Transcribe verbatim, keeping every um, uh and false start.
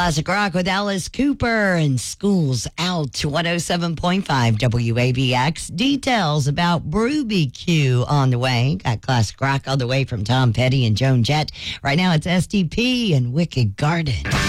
Classic Rock with Alice Cooper and Schools Out. one oh seven point five W A B X. Details about Brewbie Q on the way. Got Classic Rock all the way from Tom Petty and Joan Jett. Right now it's S T P and Wicked Garden.